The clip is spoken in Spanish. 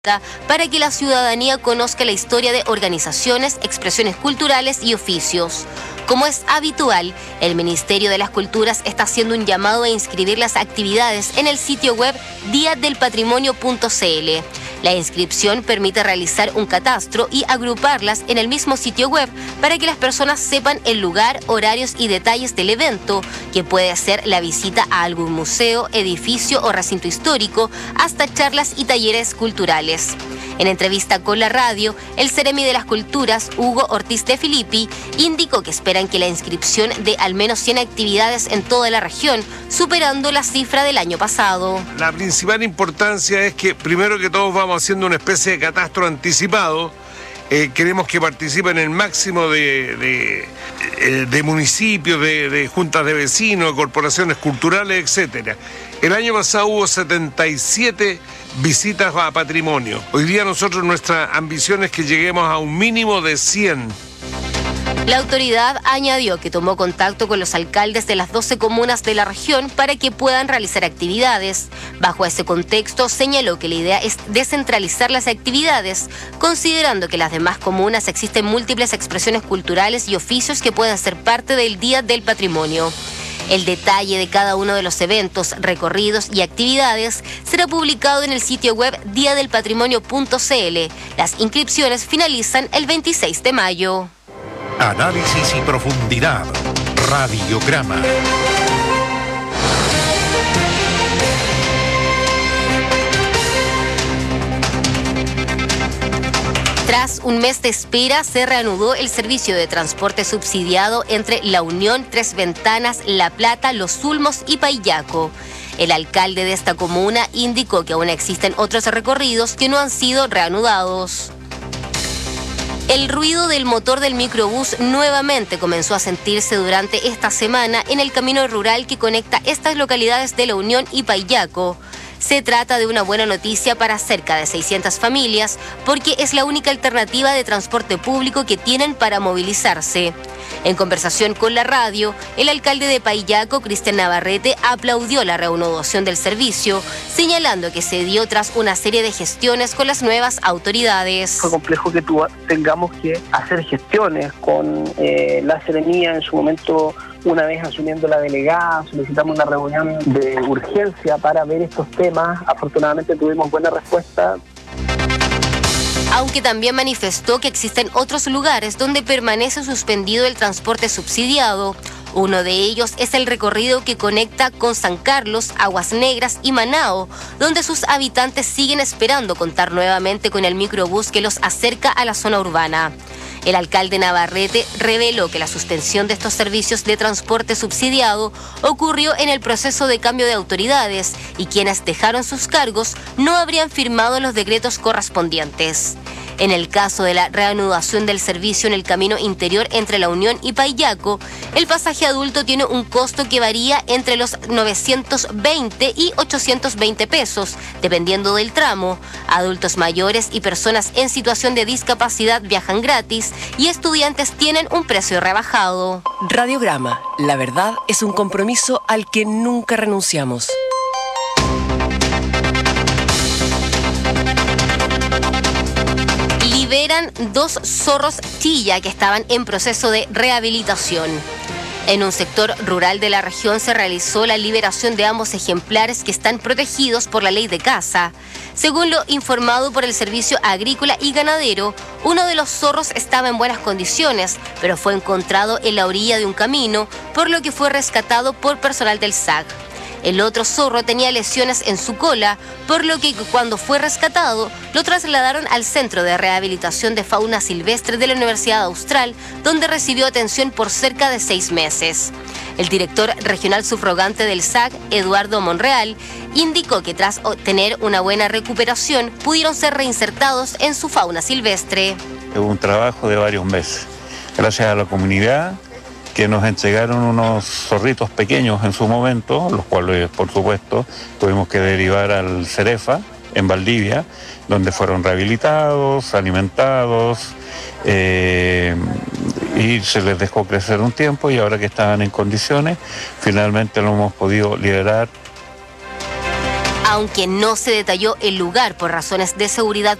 para que la ciudadanía conozca la historia de organizaciones, expresiones culturales y oficios. Como es habitual, el Ministerio de las Culturas está haciendo un llamado a inscribir las actividades en el sitio web diadelpatrimonio.cl. La inscripción permite realizar un catastro y agruparlas en el mismo sitio web para que las personas sepan el lugar, horarios y detalles del evento, que puede ser la visita a algún museo, edificio o recinto histórico, hasta charlas y talleres culturales. En entrevista con la radio, el Ceremi de las Culturas, Hugo Ortiz de Filippi, indicó que esperan que la inscripción de al menos 100 actividades en toda la región, superando la cifra del año pasado. La principal importancia es que, primero que todo, vamos haciendo una especie de catastro anticipado. Queremos que participen el máximo de municipios, de juntas de vecinos, corporaciones culturales, etcétera. El año pasado hubo 77 visitas a patrimonio. Hoy día nuestra ambición es que lleguemos a un mínimo de 100. La autoridad añadió que tomó contacto con los alcaldes de las 12 comunas de la región para que puedan realizar actividades. Bajo ese contexto, señaló que la idea es descentralizar las actividades, considerando que en las demás comunas existen múltiples expresiones culturales y oficios que pueden ser parte del Día del Patrimonio. El detalle de cada uno de los eventos, recorridos y actividades será publicado en el sitio web diadelpatrimonio.cl. Las inscripciones finalizan el 26 de mayo. Análisis y profundidad. Radiograma. Tras un mes de espera, se reanudó el servicio de transporte subsidiado entre La Unión, Tres Ventanas, La Plata, Los Ulmos y Paillaco. El alcalde de esta comuna indicó que aún existen otros recorridos que no han sido reanudados. El ruido del motor del microbús nuevamente comenzó a sentirse durante esta semana en el camino rural que conecta estas localidades de La Unión y Paillaco. Se trata de una buena noticia para cerca de 600 familias porque es la única alternativa de transporte público que tienen para movilizarse. En conversación con la radio, el alcalde de Paillaco, Cristian Navarrete, aplaudió la reanudación del servicio, señalando que se dio tras una serie de gestiones con las nuevas autoridades. Fue complejo que tengamos que hacer gestiones con la Serenía en su momento. Una vez asumiendo la delegada, solicitamos una reunión de urgencia para ver estos temas. Afortunadamente tuvimos buena respuesta. Aunque también manifestó que existen otros lugares donde permanece suspendido el transporte subsidiado. Uno de ellos es el recorrido que conecta con San Carlos, Aguas Negras y Manao, donde sus habitantes siguen esperando contar nuevamente con el microbús que los acerca a la zona urbana. El alcalde Navarrete reveló que la suspensión de estos servicios de transporte subsidiado ocurrió en el proceso de cambio de autoridades y quienes dejaron sus cargos no habrían firmado los decretos correspondientes. En el caso de la reanudación del servicio en el camino interior entre La Unión y Paillaco, el pasaje adulto tiene un costo que varía entre los 920 y 820 pesos, dependiendo del tramo. Adultos mayores y personas en situación de discapacidad viajan gratis y estudiantes tienen un precio rebajado. Radiograma. La verdad es un compromiso al que nunca renunciamos. Liberan 2 zorros chilla que estaban en proceso de rehabilitación. En un sector rural de la región se realizó la liberación de ambos ejemplares que están protegidos por la ley de caza. Según lo informado por el Servicio Agrícola y Ganadero, uno de los zorros estaba en buenas condiciones, pero fue encontrado en la orilla de un camino, por lo que fue rescatado por personal del SAG. El otro zorro tenía lesiones en su cola, por lo que cuando fue rescatado, lo trasladaron al Centro de Rehabilitación de Fauna Silvestre de la Universidad Austral, donde recibió atención por cerca de 6 meses. El director regional subrogante del SAG, Eduardo Monreal, indicó que tras tener una buena recuperación, pudieron ser reinsertados en su fauna silvestre. Es un trabajo de varios meses. Gracias a la comunidad, que nos entregaron unos zorritos pequeños en su momento, los cuales, por supuesto, tuvimos que derivar al Cerefa, en Valdivia, donde fueron rehabilitados, alimentados, y se les dejó crecer un tiempo, y ahora que estaban en condiciones, finalmente lo hemos podido liberar. aunque no se detalló el lugar por razones de seguridad